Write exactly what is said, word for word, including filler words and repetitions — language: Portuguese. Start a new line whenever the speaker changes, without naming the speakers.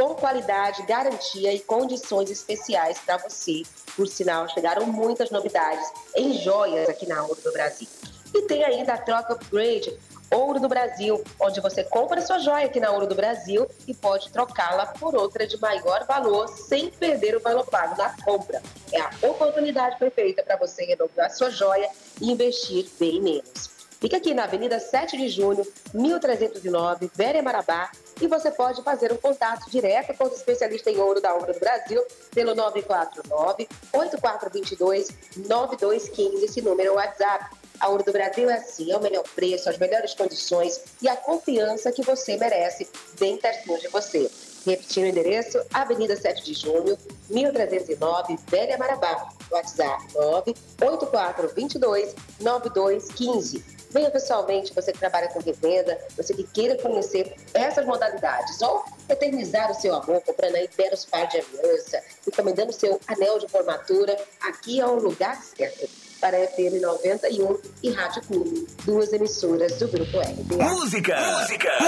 com qualidade, garantia e condições especiais para você. Por sinal, chegaram muitas novidades em joias aqui na Ouro do Brasil. E tem ainda a troca upgrade Ouro do Brasil, onde você compra sua joia aqui na Ouro do Brasil e pode trocá-la por outra de maior valor sem perder o valor pago na compra. É a oportunidade perfeita para você renovar sua joia e investir bem menos. Fica aqui na Avenida sete de junho, mil trezentos e nove, Velha Marabá, e você pode fazer um contato direto com os especialistas em ouro da Ouro do Brasil pelo nove quatro nove, oito quatro dois dois, nove dois um cinco, esse número é o WhatsApp. A Ouro do Brasil é assim, é o melhor preço, as melhores condições e a confiança que você merece bem pertinho de você. Repetindo o endereço, Avenida sete de junho, mil trezentos e nove, Velha Marabá. WhatsApp nove oito quatro dois dois, nove dois um cinco. Venha pessoalmente, você que trabalha com revenda, você que queira conhecer essas modalidades ou eternizar o seu amor, comprando aí belos par de aliança, encomendando seu anel de formatura, aqui é o lugar certo. Para F M noventa e um e Rádio Clube, duas emissoras do Grupo R B A.
Música! Música!